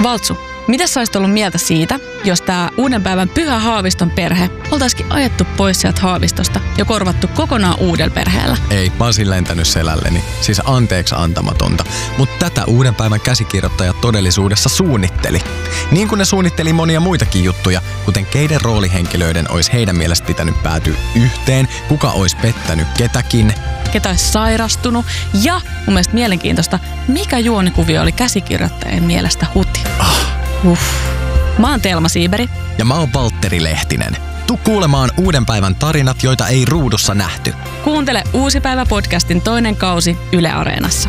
Valtsu, mitä sä olisit ollut mieltä siitä, jos tää uuden päivän Pyhä Haaviston perhe oltaisikin ajettu pois sieltä Haavistosta ja korvattu kokonaan uudella perheellä? Ei, mä olisin lentänyt selälleni. Siis anteeksi antamatonta. Mutta tätä uuden päivän käsikirjoittajat todellisuudessa suunnitteli. Niin kuin ne suunnitteli monia muitakin juttuja, kuten keiden roolihenkilöiden olisi heidän mielestä pitänyt päätyä yhteen, kuka olisi pettänyt ketäkin, ketä olisi sairastunut ja mun mielestä mielenkiintoista, mikä juonikuvio oli käsikirjoittajien mielestä huti. Mä oon Telma Siiberi. Ja mä oon Valtteri Lehtinen. Tuu kuulemaan uuden päivän tarinat, joita ei ruudussa nähty. Kuuntele Uusi päivä -podcastin toinen kausi Yle Areenassa.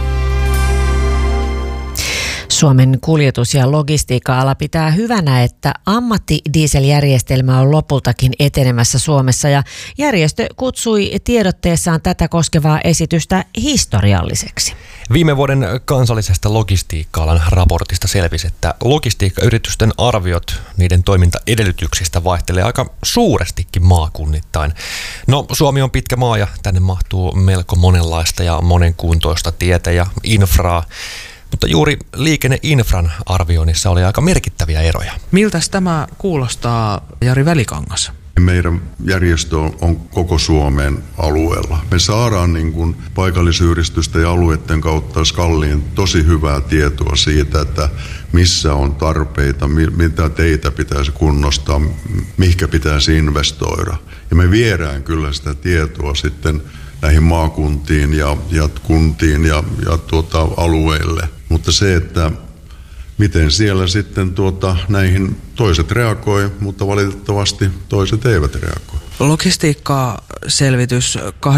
Suomen kuljetus- ja logistiikka-ala pitää hyvänä, että ammattidieseljärjestelmä on lopultakin etenemässä Suomessa ja järjestö kutsui tiedotteessaan tätä koskevaa esitystä historialliseksi. Viime vuoden kansallisesta logistiikka-alan raportista selvisi, että logistiikkayritysten arviot niiden toimintaedellytyksistä vaihtelee aika suurestikin maakunnittain. No, Suomi on pitkä maa ja tänne mahtuu melko monenlaista ja monenkuntoista tietä ja infraa. Mutta juuri liikenneinfran arvioinnissa oli aika merkittäviä eroja. Miltäs tämä kuulostaa, Jari Välikangas? Meidän järjestö on koko Suomen alueella. Me saadaan niin kuin paikallisyhdistysten ja alueiden kautta Skalliin tosi hyvää tietoa siitä, että missä on tarpeita, mitä teitä pitäisi kunnostaa, mihinkä pitäisi investoida. Ja me viedään kyllä sitä tietoa sitten näihin maakuntiin ja kuntiin ja alueille. Mutta se, että miten siellä sitten näihin toiset reagoi, mutta valitettavasti toiset eivät reagoi. Logistiikkaselvitys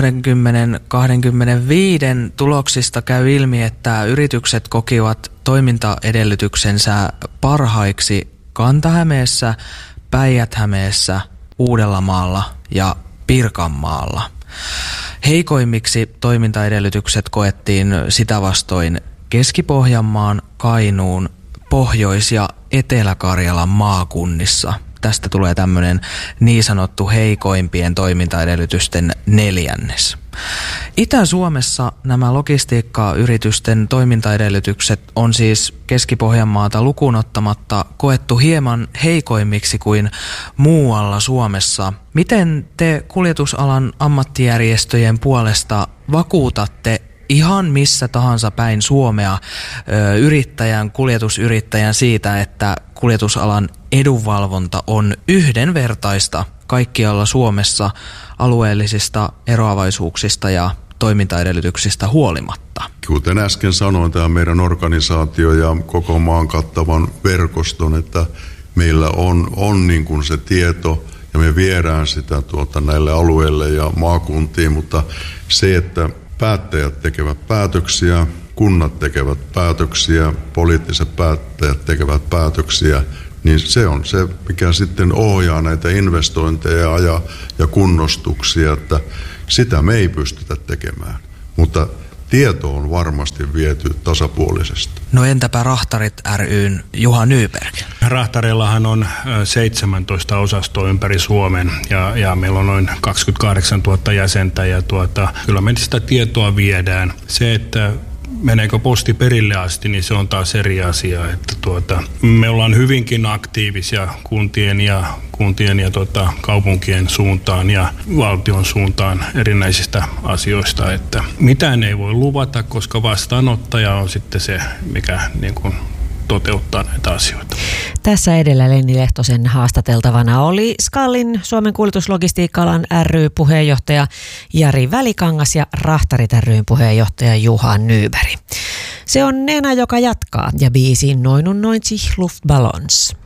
2025 tuloksista käy ilmi, että yritykset kokivat toimintaedellytyksensä parhaiksi Kanta-Hämeessä, Päijät-Hämeessä, Uudellamaalla ja Pirkanmaalla. Heikoimmiksi toimintaedellytykset koettiin sitä vastoin Keski-Pohjanmaan, Kainuun, Pohjois- ja Etelä-Karjalan maakunnissa. Tästä tulee tämmöinen niin sanottu heikoimpien toimintaedellytysten neljännes. Itä-Suomessa nämä logistiikkayritysten toimintaedellytykset on siis Keski-Pohjanmaata lukuun ottamatta koettu hieman heikoimmiksi kuin muualla Suomessa. Miten te kuljetusalan ammattijärjestöjen puolesta vakuutatte ihan missä tahansa päin Suomea kuljetusyrittäjän siitä, että kuljetusalan edunvalvonta on yhdenvertaista kaikkialla Suomessa alueellisista eroavaisuuksista ja toimintaedellytyksistä huolimatta? Kuten äsken sanoin, tämä meidän organisaatio ja koko maan kattavan verkoston, että meillä on niin kuin se tieto ja me viedään sitä näille alueille ja maakuntiin, mutta se, että päättäjät tekevät päätöksiä, kunnat tekevät päätöksiä, poliittiset päättäjät tekevät päätöksiä, niin se on se, mikä sitten ohjaa näitä investointeja ja kunnostuksia, että sitä me ei pystytä tekemään. Mutta tieto on varmasti viety tasapuolisesti. No entäpä Rahtarit ry:n Juha Nyberg? Rahtarillahan on 17 osastoa ympäri Suomen ja meillä on noin 28 000 jäsentä ja kyllä me sitä tietoa viedään. Se, että meneekö posti perille asti, niin se on taas eri asia. Että me ollaan hyvinkin aktiivisia kuntien ja kaupunkien suuntaan ja valtion suuntaan erinäisistä asioista. Että mitään ei voi luvata, koska vastaanottaja on sitten se, mikä niin kuin toteuttaa näitä asioita. Tässä edellä Lenni Lehtosen haastateltavana oli Skallin Suomen kuljetuslogistiikka-alan ry-puheenjohtaja Jari Välikangas ja Rahtarit ry:n puheenjohtaja Juha Nyberg. Se on Nena, joka jatkaa ja biisi 99 Luftballons.